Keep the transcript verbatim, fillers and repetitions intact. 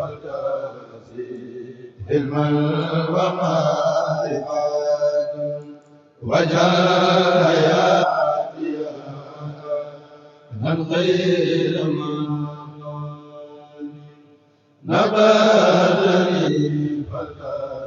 علما ومعرفة وجعل حياتي من خير ما نباتني فالكافي